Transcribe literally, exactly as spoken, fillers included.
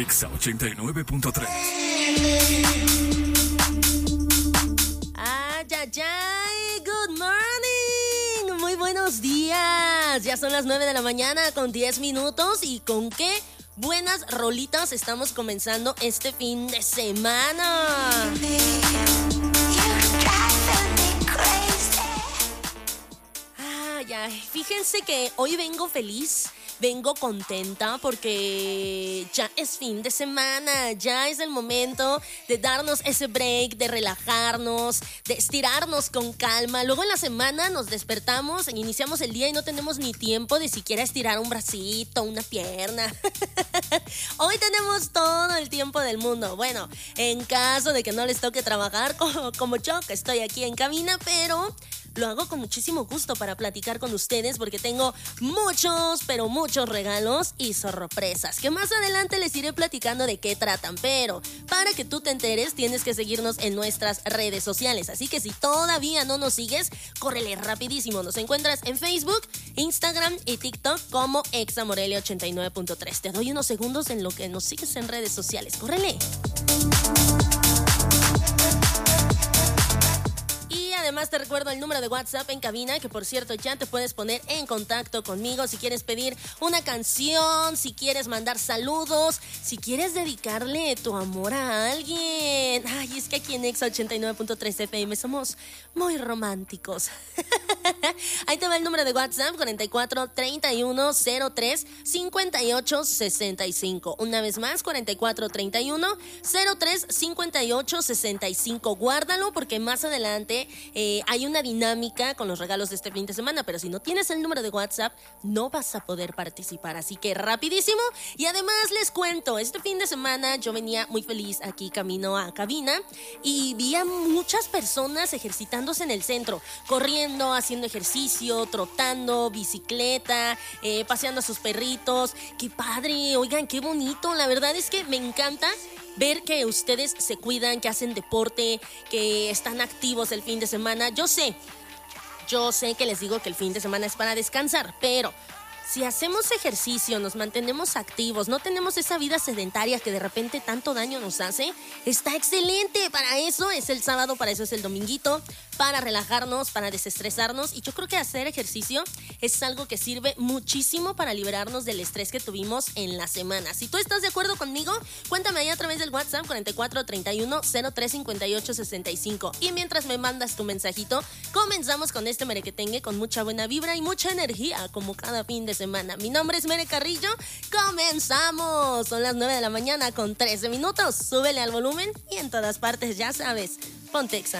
Exa ochenta y nueve punto tres. ¡Ay, ay, ay! ¡Good morning! Muy buenos días. Ya son las nueve de la mañana con diez minutos. ¿Y con qué buenas rolitas estamos comenzando este fin de semana? Ay, ay, fíjense que hoy vengo feliz. Vengo contenta porque ya es fin de semana, ya es el momento de darnos ese break, de relajarnos, de estirarnos con calma. Luego en la semana nos despertamos, iniciamos el día y no tenemos ni tiempo de siquiera estirar un bracito, una pierna. Hoy tenemos todo el tiempo del mundo. Bueno, en caso de que no les toque trabajar como, como yo, que estoy aquí en cabina, pero lo hago con muchísimo gusto para platicar con ustedes porque tengo muchos, pero muchos regalos y sorpresas que más adelante les iré platicando de qué tratan. Pero para que tú te enteres tienes que seguirnos en nuestras redes sociales. Así que si todavía no nos sigues, córrele rapidísimo. Nos encuentras en Facebook, Instagram y TikTok como Exa Morelia ochenta y nueve punto tres. Te doy unos segundos en lo que nos sigues en redes sociales. ¡Córrele! Además te recuerdo el número de WhatsApp en cabina, que por cierto ya te puedes poner en contacto conmigo si quieres pedir una canción, si quieres mandar saludos, si quieres dedicarle tu amor a alguien. Ay, es que aquí en Exa ochenta y nueve punto tres F M somos muy románticos. Ahí te va el número de WhatsApp, cuarenta y cuatro, treinta y uno, cero tres, cincuenta y ocho, sesenta y cinco. Una vez más, cuarenta y cuatro, treinta y uno, cero tres, cincuenta y ocho, sesenta y cinco. Guárdalo porque más adelante Eh, hay una dinámica con los regalos de este fin de semana, pero si no tienes el número de WhatsApp no vas a poder participar, así que rapidísimo. Y además les cuento, este fin de semana yo venía muy feliz aquí camino a cabina y vi a muchas personas ejercitándose en el centro, corriendo, haciendo ejercicio, trotando, bicicleta, eh, paseando a sus perritos. ¡Qué padre! Oigan, qué bonito, la verdad es que me encanta ver que ustedes se cuidan, que hacen deporte, que están activos el fin de semana. Yo sé, yo sé que les digo que el fin de semana es para descansar, pero si hacemos ejercicio, nos mantenemos activos, no tenemos esa vida sedentaria que de repente tanto daño nos hace, está excelente. Para eso es el sábado, para eso es el dominguito, para relajarnos, para desestresarnos. Y yo creo que hacer ejercicio es algo que sirve muchísimo para liberarnos del estrés que tuvimos en la semana. Si tú estás de acuerdo conmigo, cuéntame ahí a través del WhatsApp cuarenta y cuatro, treinta y uno, cero tres, cincuenta y ocho, sesenta y cinco. Y mientras me mandas tu mensajito, comenzamos con este merequetengue con mucha buena vibra y mucha energía, como cada fin de semana. Mi nombre es Mere Carrillo, comenzamos. Son las nueve de la mañana con trece minutos. Súbele al volumen y en todas partes, ya sabes, ponte Exa.